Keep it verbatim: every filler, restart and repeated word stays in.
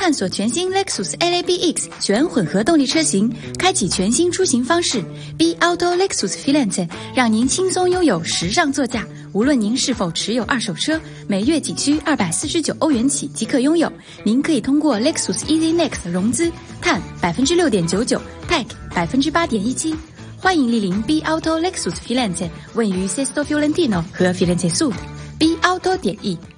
探索全新 Lexus L A B X 全混合动力车型，开启全新出行方式。B Auto Lexus Filante 让您轻松拥有时尚座驾。无论您是否持有二手车，每月仅需二百四十九欧元起即可拥有。您可以通过 Lexus Easy Next 融资，碳百分之六点九九 ，T A C 百分之八点一七。欢迎莅临 B Auto Lexus Filante， 位于 Sesto Fiorentino 和 Firenze Sud。B Auto 点 E。